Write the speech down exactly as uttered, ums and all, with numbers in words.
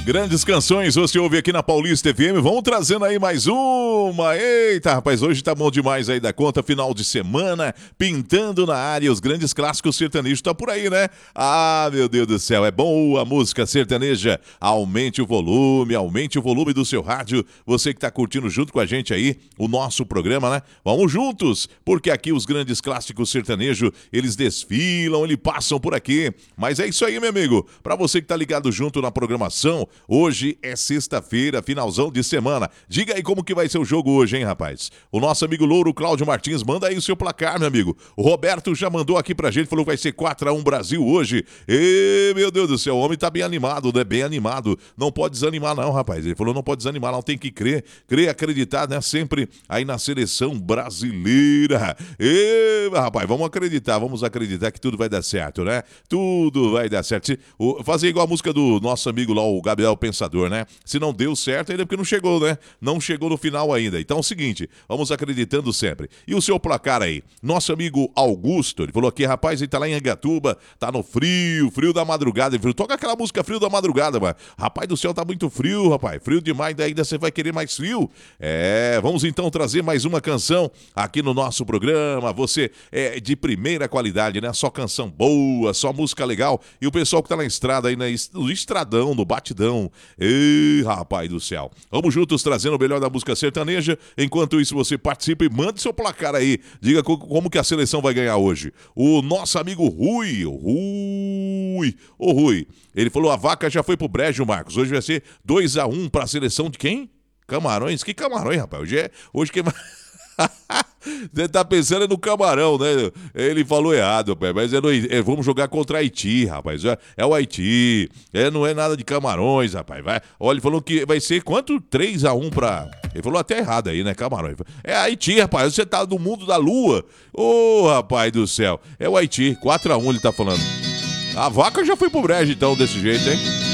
Grandes canções você ouve aqui na Paulista F M. Vamos trazendo aí mais uma. Eita, rapaz, hoje tá bom demais aí da conta. Final de semana, pintando na área. Os grandes clássicos sertanejos tá por aí, né? Ah, meu Deus do céu, é bom a música sertaneja. Aumente o volume, aumente o volume do seu rádio. Você que tá curtindo junto com a gente aí o nosso programa, né? Vamos juntos, porque aqui os grandes clássicos sertanejos, eles desfilam, eles passam por aqui. Mas é isso aí, meu amigo. Pra você que tá ligado junto na programação, hoje é sexta-feira, finalzão de semana. Diga aí como que vai ser o jogo hoje, hein, rapaz? O nosso amigo Louro Cláudio Martins, manda aí o seu placar, meu amigo. O Roberto já mandou aqui pra gente, falou que vai ser quatro a um Brasil hoje. E, meu Deus do céu, o homem tá bem animado, né? Bem animado. Não pode desanimar não, rapaz. Ele falou, não pode desanimar não, tem que crer. Crer, acreditar, né? Sempre aí na seleção brasileira. E, rapaz, vamos acreditar, vamos acreditar que tudo vai dar certo, né? Tudo vai dar certo. O, fazer igual a música do nosso amigo lá, o Gabriel o Pensador, né? Se não deu certo, ainda porque não chegou, né? Não chegou no final ainda. Então é o seguinte, vamos acreditando sempre. E o seu placar aí? Nosso amigo Augusto, ele falou aqui, rapaz, ele tá lá em Angatuba, tá no frio, frio da madrugada. Ele falou, toca aquela música Frio da Madrugada, mano. Rapaz do céu, tá muito frio, rapaz. Frio demais, daí ainda você vai querer mais frio. É, vamos então trazer mais uma canção aqui no nosso programa. Você é de primeira qualidade, né? Só canção boa, só música legal. E o pessoal que tá na estrada aí, no estradão, no batidão. Ei, rapaz do céu. Vamos juntos trazendo o melhor da música sertaneja. Enquanto isso, você participa e manda seu placar aí. Diga co- como que a seleção vai ganhar hoje. O nosso amigo Rui, o Rui, o Rui, ele falou, a vaca já foi pro brejo, Marcos. Hoje vai ser dois a um pra seleção de quem? Camarões? Que camarões, rapaz? Hoje é... Hoje que... Você tá pensando no Camarão, né? Ele falou errado, rapaz, mas é no, é, vamos jogar contra Haiti, rapaz. É, é o Haiti. É, não é nada de Camarões, rapaz. Vai. Olha, ele falou que vai ser quanto? três a um pra... Ele falou até errado aí, né, Camarões? É Haiti, rapaz. Você tá no mundo da lua. Ô, oh, rapaz do céu. É o Haiti. quatro a um ele tá falando. A vaca já foi pro brejo, então, desse jeito, hein?